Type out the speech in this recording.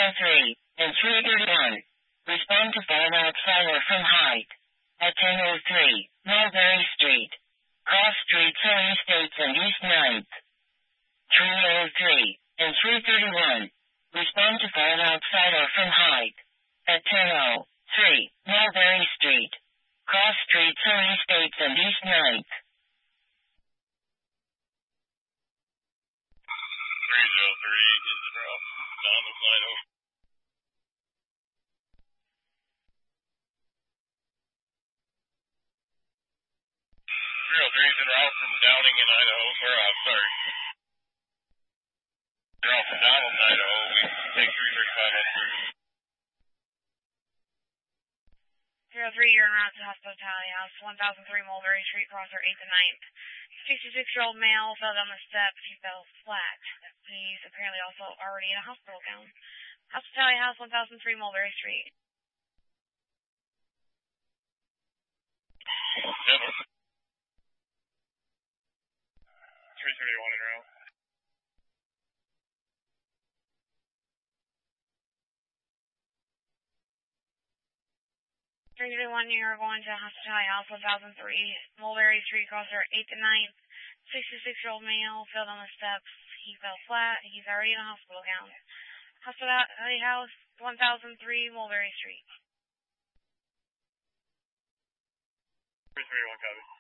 303 and 331. Respond to fallout fire from height. At 1003, Mulberry Street. Cross Street, Hill Estates and East 9th. 303 and 331. Respond to fallout fire from height. At 1003, Mulberry Street. Cross Street, Hill Estates and East 9th. 303, Donald Idaho. 303 is en route from Downing in Idaho, They're off from Donald, Idaho. We take 335 up through. 303, you're en route to Hospital Tally House, 1003 Mulberry Street, crosser 8th and 9th. 66-year-old male fell down the steps. He fell flat. He's apparently also already in a hospital gown. Hospitality House, 1003 Mulberry Street. 331 en route. 331, you're going to Hospitality House, 1003 Mulberry Street, crosser 8th and 9th. 66-year-old male fell down the steps. He fell flat. He's already in a hospital gown. Hospitality House, 1003 Mulberry Street. 331, copy.